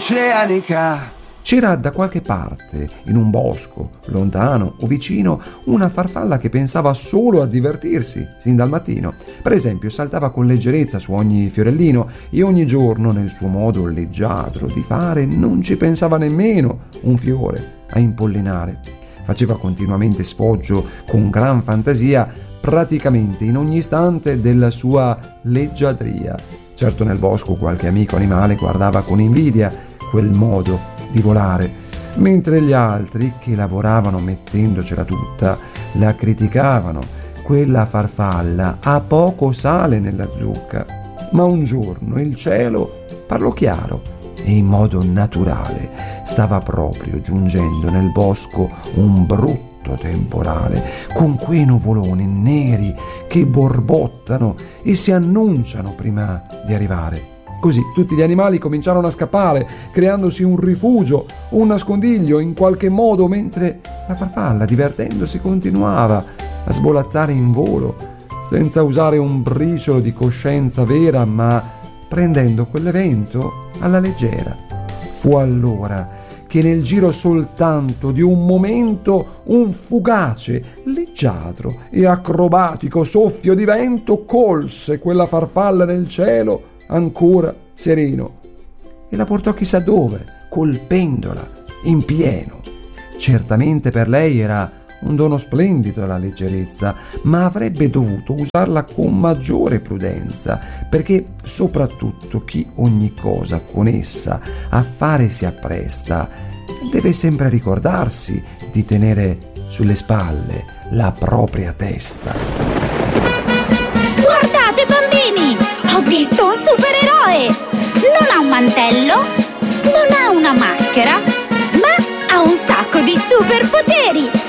oceanica. C'era da qualche parte, in un bosco, lontano o vicino, una farfalla che pensava solo a divertirsi sin dal mattino. Per esempio, saltava con leggerezza su ogni fiorellino e ogni giorno, nel suo modo leggiadro di fare, non ci pensava nemmeno un fiore a impollinare. Faceva continuamente sfoggio con gran fantasia, praticamente in ogni istante della sua leggiadria. Certo, nel bosco qualche amico animale guardava con invidia quel modo di volare, mentre gli altri, che lavoravano mettendocela tutta, la criticavano. Quella farfalla ha poco sale nella zucca. Ma un giorno il cielo parlò chiaro e in modo naturale. Stava proprio giungendo nel bosco un brutto temporale, con quei nuvoloni neri che borbottano e si annunciano prima di arrivare. Così tutti gli animali cominciarono a scappare, creandosi un rifugio, un nascondiglio in qualche modo, mentre la farfalla, divertendosi, continuava a svolazzare in volo, senza usare un briciolo di coscienza vera, ma prendendo quell'evento alla leggera. Fu allora che nel giro soltanto di un momento un fugace, leggiadro e acrobatico soffio di vento colse quella farfalla nel cielo ancora sereno e la portò chissà dove, colpendola in pieno. Certamente per lei era un dono splendido la leggerezza, ma avrebbe dovuto usarla con maggiore prudenza, perché soprattutto chi ogni cosa con essa a fare si appresta deve sempre ricordarsi di tenere sulle spalle la propria testa. Guardate bambini! Ho visto un supereroe! Non ha un mantello, non ha una maschera, ma ha un sacco di superpoteri!